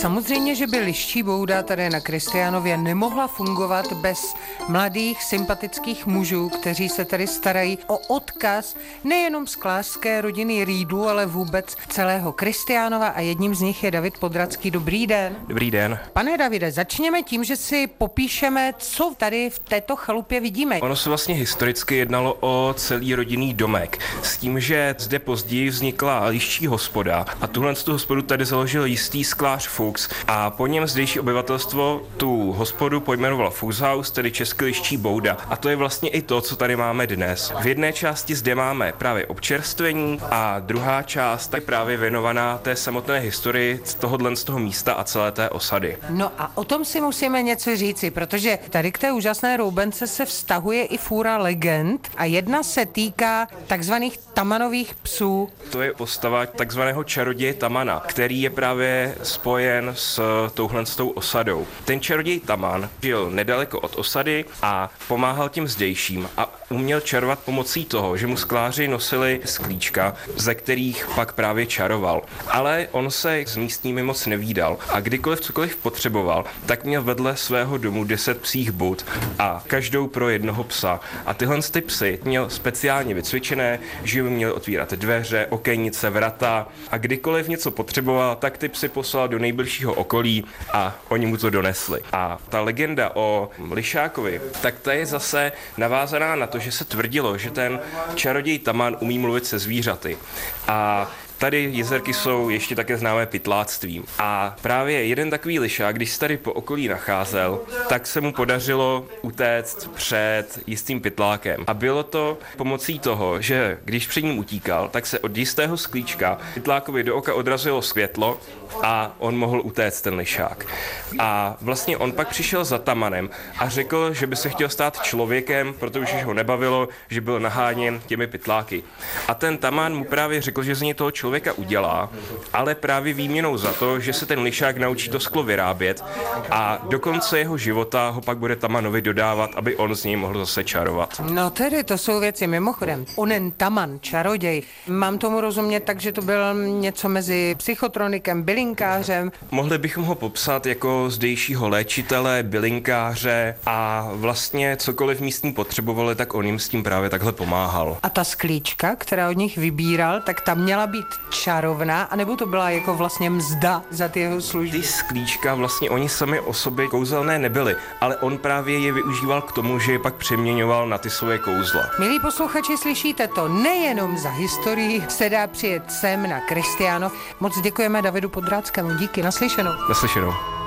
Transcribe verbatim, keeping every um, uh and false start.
Samozřejmě, že by liščí bouda tady na Kristiánově nemohla fungovat bez mladých, sympatických mužů, kteří se tady starají o odkaz nejenom sklářské rodiny Rýdů, ale vůbec celého Kristiánova a jedním z nich je David Podradský. Dobrý den. Dobrý den. Pane Davide, začněme tím, že si popíšeme, co tady v této chalupě vidíme. Ono se vlastně historicky jednalo o celý rodinný domek, s tím, že zde později vznikla liščí hospoda a tuhle tu hospodu tady založil jistý sklář Fuchs a po něm zdejší obyvatelstvo tu hospodu pojmenovalo Fuchshaus, tedy česky liščí bouda. A to je vlastně i to, co tady máme dnes. V jedné části zde máme právě občerstvení a druhá část je právě věnovaná té samotné historii z tohohle z toho místa a celé té osady. No a o tom si musíme něco říci, protože tady k té úžasné roubence se vztahuje i fůra legend a jedna se týká takzvaných Tamanových psů. To je postava takzvaného čaroděje Tamana, který je právě spojen s touhle s tou osadou. Ten čaroděj Taman žil nedaleko od osady a pomáhal těm zdejším a uměl čarovat pomocí toho, že mu skláři nosili sklíčka, ze kterých pak právě čaroval. Ale on se s místními moc nevídal a kdykoliv cokoliv potřeboval, tak měl vedle svého domu deset psích bud a každou pro jednoho psa. A tyhle ty psy měl speciálně vycvičené, že by měl otvírat dveře, okenice, vrata a kdykoliv něco potřeboval, tak ty psy poslal do nejbližšího okolí a oni mu to donesli. A ta legenda o Lišákovi, tak ta je zase navázaná na to, že se tvrdilo, že ten čaroděj Taman umí mluvit se zvířaty. A tady jezerky jsou ještě také známé pytláctvím. A právě jeden takový lišák, když se tady po okolí nacházel, tak se mu podařilo utéct před jistým pytlákem. A bylo to pomocí toho, že když před ním utíkal, tak se od jistého sklíčka pytlákovi do oka odrazilo světlo a on mohl utéct ten lišák. A vlastně on pak přišel za Tamanem a řekl, že by se chtěl stát člověkem, protože ho nebavilo, že byl naháněn těmi pytláky. A ten Taman mu právě řekl, že z něj toho člověka udělá, ale právě výměnou za to, že se ten lišák naučí to sklo vyrábět a do konce jeho života ho pak bude Tamanovi dodávat, aby on z něj mohl zase čarovat. No tedy, to jsou věci mimochodem. Onen Taman, čaroděj, mám tomu rozumět tak, že to byl něco mezi psychotronikem, bylinkářem. Mohli bychom ho popsat jako zdejšího léčitele, bylinkáře a vlastně cokoliv místní potřebovali, tak on jim s tím právě takhle pomáhal. A ta sklíčka, která od nich vybíral, tak ta měla být čarovná, anebo to byla jako vlastně mzda za ty jeho služby? Ty sklíčka vlastně oni sami o sobě kouzelné nebyly, ale on právě je využíval k tomu, že je pak přeměňoval na ty svoje kouzla. Milí posluchači, slyšíte to, nejenom za historii se dá přijet sem na Kristiánov. Moc děkujeme Davidu Podrádskému, díky, naslyšenou. Naslyšenou.